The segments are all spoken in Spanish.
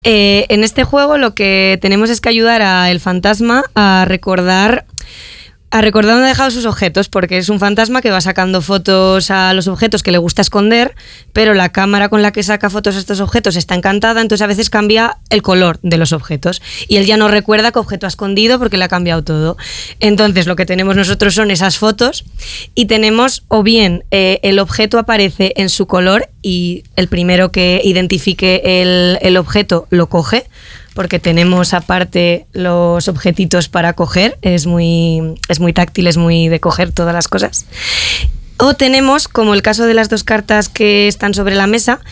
En este juego lo que tenemos es que ayudar al fantasma a recordar dónde ha dejado sus objetos, porque es un fantasma que va sacando fotos a los objetos que le gusta esconder, pero la cámara con la que saca fotos a estos objetos está encantada, entonces a veces cambia el color de los objetos y él ya no recuerda qué objeto ha escondido porque le ha cambiado todo. Entonces lo que tenemos nosotros son esas fotos y tenemos o bien el objeto aparece en su color y el primero que identifique el objeto lo coge, porque tenemos aparte los objetitos para coger, es muy táctil, es muy de coger todas las cosas. O tenemos, como el caso de las 2 cartas que están sobre la mesa,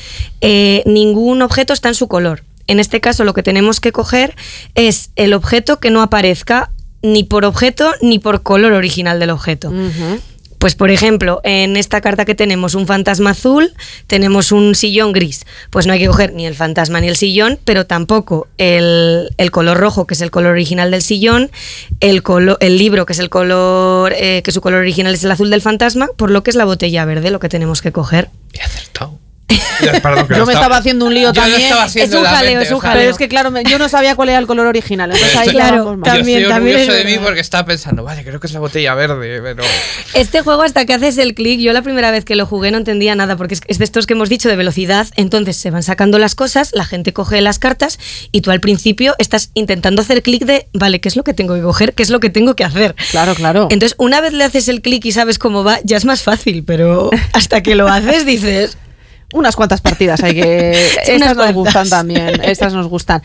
ningún objeto está en su color. En este caso lo que tenemos que coger es el objeto que no aparezca ni por objeto ni por color original del objeto. Uh-huh. Pues por ejemplo, en esta carta que tenemos un fantasma azul, tenemos un sillón gris. Pues no hay que coger ni el fantasma ni el sillón, pero tampoco el color rojo, que es el color original del sillón, el libro, que es el color, que su color original es el azul del fantasma, por lo que es la botella verde, lo que tenemos que coger. Bien acertado. Perdón, yo me estaba haciendo un lío también. Es un jaleo. Pero es que claro, yo no sabía cuál era el color original. Entonces ahí claro, también yo estoy orgulloso de mí porque estaba pensando, vale, creo que es la botella verde, pero... Este juego, hasta que haces el clic, yo la primera vez que lo jugué no entendía nada, porque es de estos que hemos dicho de velocidad, entonces se van sacando las cosas, la gente coge las cartas y tú al principio estás intentando hacer clic de, vale, ¿qué es lo que tengo que coger? ¿Qué es lo que tengo que hacer? Claro. Entonces una vez le haces el clic y sabes cómo va, ya es más fácil, pero hasta que lo haces dices... Unas cuantas partidas hay que... Estas nos gustan también, estas nos gustan.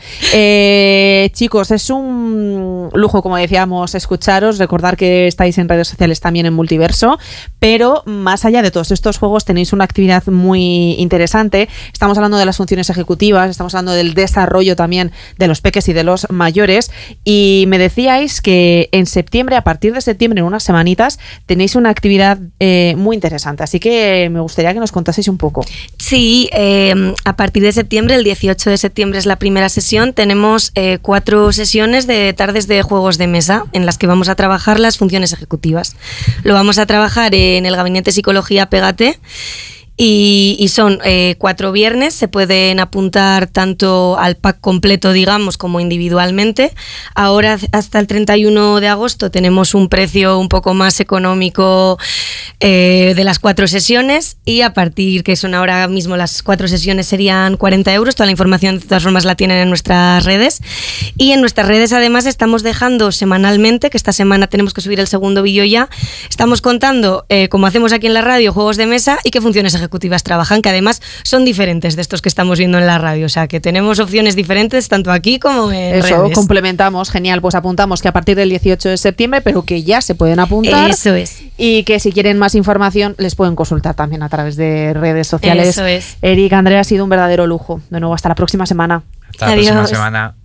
Chicos, es un lujo, como decíamos, escucharos, recordar que estáis en redes sociales también en Multiverso, pero más allá de todos estos juegos tenéis una actividad muy interesante. Estamos hablando de las funciones ejecutivas, estamos hablando del desarrollo también de los peques y de los mayores, y me decíais que en septiembre, a partir de septiembre, en unas semanitas, tenéis una actividad muy interesante, así que me gustaría que nos contaseis un poco. Sí, a partir de septiembre, el 18 de septiembre es la primera sesión. Tenemos 4 sesiones de tardes de juegos de mesa en las que vamos a trabajar las funciones ejecutivas. Lo vamos a trabajar en el Gabinete Psicología Pégate. Y son 4 viernes, se pueden apuntar tanto al pack completo, digamos, como individualmente. Ahora hasta el 31 de agosto tenemos un precio un poco más económico de las 4 sesiones, y a partir, que son ahora mismo las 4 sesiones, serían 40 euros. Toda la información de todas formas la tienen en nuestras redes, y en nuestras redes además estamos dejando semanalmente, que esta semana tenemos que subir el segundo vídeo ya, estamos contando, como hacemos aquí en la radio, juegos de mesa y qué funciones ejecutivas trabajan, que además son diferentes de estos que estamos viendo en la radio, o sea que tenemos opciones diferentes tanto aquí como en redes. Eso, complementamos, genial, pues apuntamos que a partir del 18 de septiembre, pero que ya se pueden apuntar. Eso es. Y que si quieren más información les pueden consultar también a través de redes sociales. Eso es. Eric, Andrea, ha sido un verdadero lujo. De nuevo, hasta la próxima semana. Hasta la próxima semana.